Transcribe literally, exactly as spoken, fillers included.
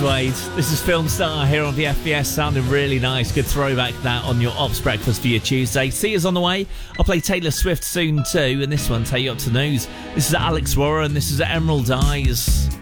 Suede. This is Film Star here on the F B S, sounding really nice. Good throwback that on your Ops Breakfast for your Tuesday. See us on the way. I'll play Taylor Swift soon too, and this one take you up to news. This is Alex Warren, this is Emerald Eyes.